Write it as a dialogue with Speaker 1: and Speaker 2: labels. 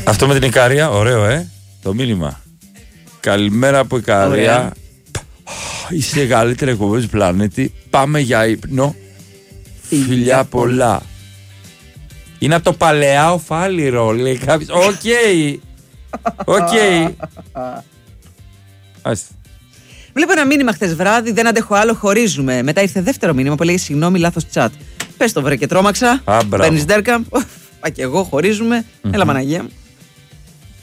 Speaker 1: Αυτό με την Ικαρία, ωραίο, το μήνυμα. Καλημέρα από Ικαρία. Είσαι η καλύτερη εκπομπή του πλανήτη. Πάμε για ύπνο. Φιλιά πολλά. Είναι από το Παλαιάο Φάληρο, λέει κάποιος. Οκ.
Speaker 2: Βλέπω ένα μήνυμα χθες βράδυ, δεν αντέχω άλλο, χωρίζουμε. Μετά ήρθε δεύτερο μήνυμα που λέει συγγνώμη, λάθος τσάτ. Πες το βρε και τρόμαξα. Παίρνεις ντέρκα. Πα και εγώ, χωρίζουμε. Έλα Παναγία μου.